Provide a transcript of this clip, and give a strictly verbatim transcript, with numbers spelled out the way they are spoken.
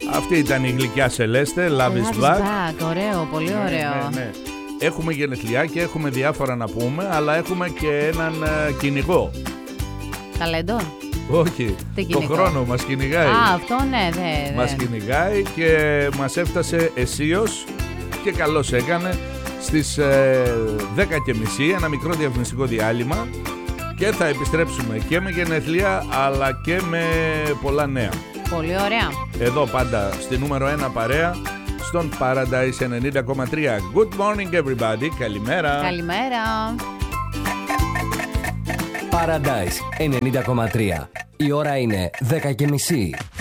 Αυτή ήταν η γλυκιά Σελέστε, Love is Back. back. Ωραίο, πολύ ωραίο. Ναι, ναι, ναι. Έχουμε γενεθλιά και έχουμε διάφορα να πούμε, αλλά έχουμε και έναν uh, κυνηγό. Ταλέντο. Όχι, το χρόνο μας κυνηγάει. Α, αυτό ναι, ναι, ναι. Μας κυνηγάει και μας έφτασε αισίως και καλώς έκανε στις ε, δέκα και μισή, ένα μικρό διαφημιστικό διάλειμμα και θα επιστρέψουμε και με γενεθλία αλλά και με πολλά νέα. Πολύ ωραία. Εδώ πάντα στη νούμερο ένα παρέα, στον Paradise ενενήντα κόμμα τρία. Good morning everybody, καλημέρα. Καλημέρα. Paradise ενενήντα κόμμα τρία. Η ώρα είναι δέκα και μισή.